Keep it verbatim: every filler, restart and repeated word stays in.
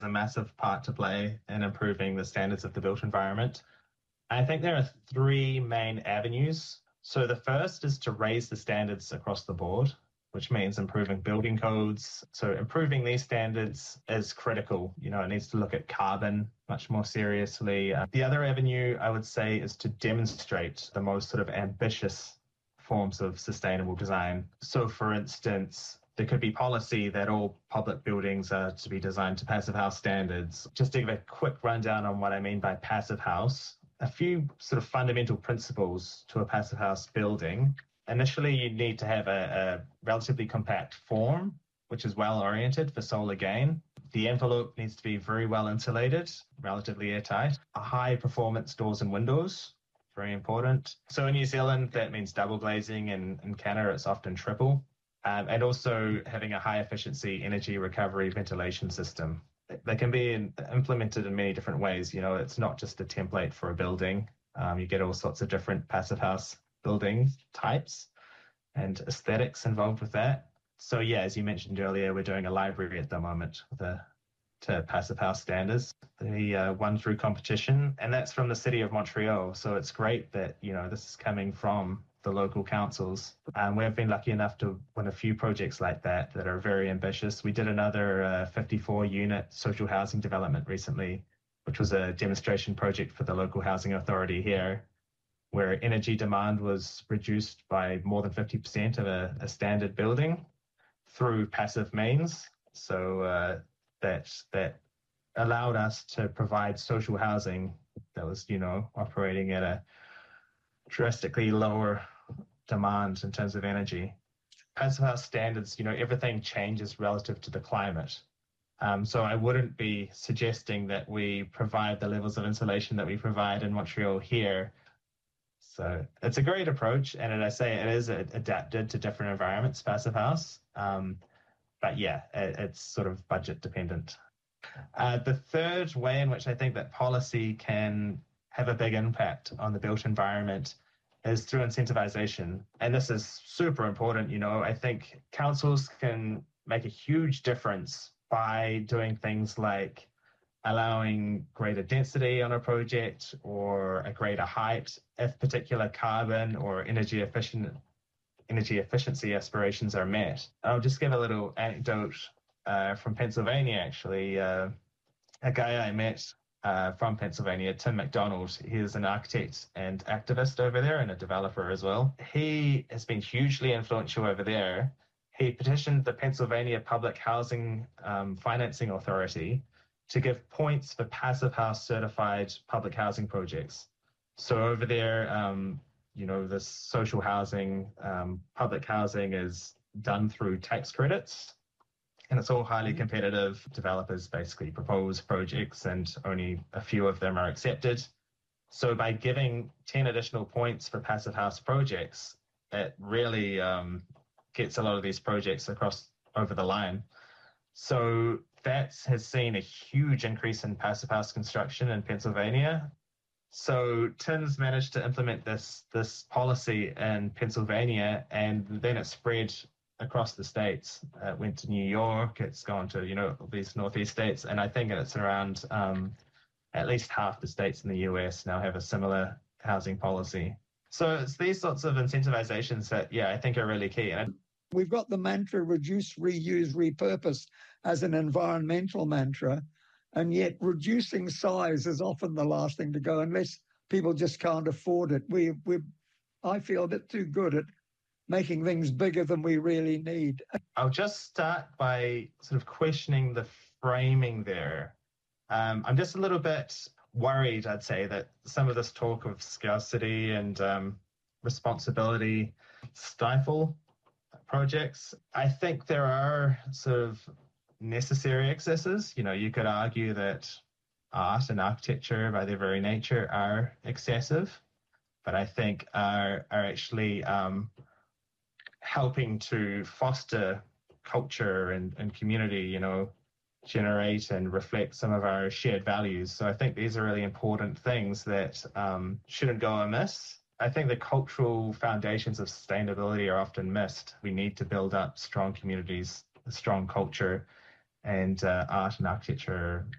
a massive part to play in improving the standards of the built environment. I think there are three main avenues. So the first is to raise the standards across the board, which means improving building codes. So improving these standards is critical. You know, it needs to look at carbon much more seriously. Uh, the other avenue, I would say, is to demonstrate the most sort of ambitious forms of sustainable design. So, for instance, there could be policy that all public buildings are to be designed to passive house standards. Just to give a quick rundown on what I mean by passive house, a few sort of fundamental principles to a passive house building. Initially, you need to have a, a relatively compact form, which is well-oriented for solar gain. The envelope needs to be very well insulated, relatively airtight. A high-performance doors and windows, very important. So in New Zealand, that means double glazing, and in Canada, it's often triple. Um, and also having a high-efficiency energy recovery ventilation system. They can be in, implemented in many different ways. You know, it's not just a template for a building. Um, you get all sorts of different passive house building types and aesthetics involved with that. So yeah, as you mentioned earlier, we're doing a library at the moment with a, to passive house standards. The uh, won through competition, and that's from the City of Montreal. So it's great that, you know, this is coming from the local councils. And we've been lucky enough to win a few projects like that that are very ambitious. We did another uh, fifty-four unit social housing development recently, which was a demonstration project for the local housing authority here, where energy demand was reduced by more than fifty percent of a, a standard building through passive means. So uh, that that allowed us to provide social housing that was, you know, operating at a drastically lower demand in terms of energy. Passive house standards, you know, everything changes relative to the climate. Um, so I wouldn't be suggesting that we provide the levels of insulation that we provide in Montreal here. So it's a great approach, and as I say, it is adapted to different environments, passive house. Um, but yeah, it, it's sort of budget dependent. Uh, the third way in which I think that policy can have a big impact on the built environment is through incentivization. And this is super important. You know, I think councils can make a huge difference by doing things like allowing greater density on a project or a greater height if particular carbon or energy efficient energy efficiency aspirations are met. I'll just give a little anecdote uh, from Pennsylvania, actually. Uh, a guy I met uh, from Pennsylvania, Tim McDonald, he is an architect and activist over there and a developer as well. He has been hugely influential over there. He petitioned the Pennsylvania Public Housing um, Financing Authority to give points for passive house certified public housing projects. So over there, um, you know, this social housing, um, public housing is done through tax credits, and it's all highly competitive. Developers basically propose projects and only a few of them are accepted. So by giving ten additional points for passive house projects, it really um, gets a lot of these projects across over the line. So that has seen a huge increase in passive house construction in Pennsylvania. So Tim's managed to implement this this policy in Pennsylvania, and then it spread across the states. It went to New York, it's gone to, you know, these northeast states, and I think it's around um, at least half the states in the U S now have a similar housing policy. So it's these sorts of incentivizations that, yeah, I think are really key. And we've got the mantra reduce, reuse, repurpose as an environmental mantra, and yet reducing size is often the last thing to go unless people just can't afford it. We, we, I feel a bit too good at making things bigger than we really need. I'll just start by sort of questioning the framing there. Um, I'm just a little bit worried, I'd say, that some of this talk of scarcity and um, responsibility stifle projects. I think there are sort of necessary excesses. You know, you could argue that art and architecture by their very nature are excessive, but I think are, are actually um, helping to foster culture and, and community, you know, generate and reflect some of our shared values. So I think these are really important things that um, shouldn't go amiss. I think the cultural foundations of sustainability are often missed. We need to build up strong communities, a strong culture, and uh, art and architecture